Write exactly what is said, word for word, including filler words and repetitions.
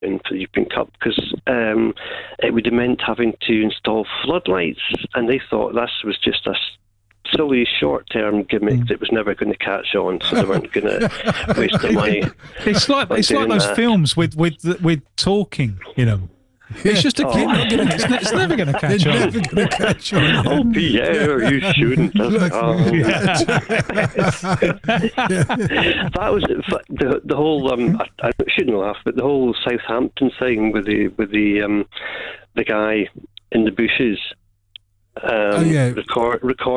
for the European Cup because um, it would have meant having to install floodlights, and they thought this was just a silly short-term gimmick mm. that was never going to catch on, so they weren't going to waste their money. It's like it's like those that. films with with with talking, you know. Yeah. It's just a gimmick. Oh. It's, ne- it's never going to catch on. Never going to catch on. Oh, Pierre, you shouldn't. Have, oh. yeah. That was the the whole. Um, I, I shouldn't laugh, but the whole Southampton thing with the with the um, the guy in the bushes. Um, oh yeah. Record record.